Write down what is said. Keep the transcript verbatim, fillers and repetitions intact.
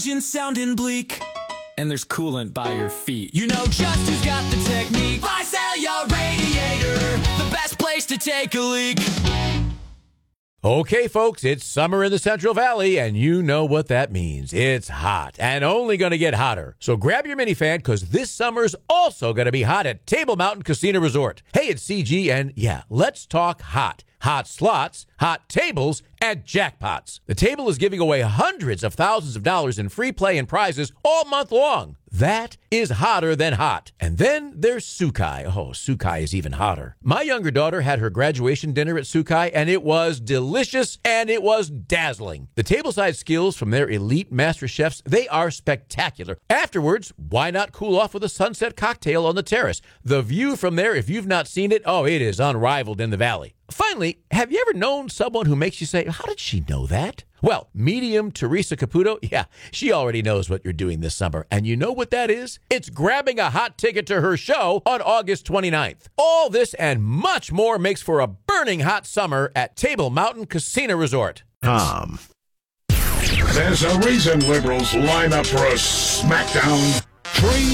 Sounding bleak, And there's coolant by your feet. you know just who's got the technique. Visalia Radiator, the best place to take a leak. Okay, folks, it's summer in the Central Valley, and you know what that means. It's hot, and only going to get hotter. So grab your minifan, because this summer's also going to be hot at Table Mountain Casino Resort. Hey, it's C G, and yeah, let's talk hot. Hot slots, hot tables, and jackpots. The table is giving away hundreds of thousands of dollars in free play and prizes all month long. That is hotter than hot. And then there's Sukai. Oh, Sukai is even hotter. My younger daughter had her graduation dinner at Sukai, and it was delicious and it was dazzling. The tableside skills from their elite master chefs, they are spectacular. Afterwards, why not cool off with a sunset cocktail on the terrace? The view from there, if you've not seen it, oh, it is unrivaled in the valley. Finally, have you ever known someone who makes you say, how did she know that? Well, medium Teresa Caputo, yeah, she already knows what you're doing this summer. And you know what that is? It's grabbing a hot ticket to her show on August twenty-ninth. All this and much more makes for a burning hot summer at Table Mountain Casino Resort. Tom. There's a reason liberals line up for a smackdown. Free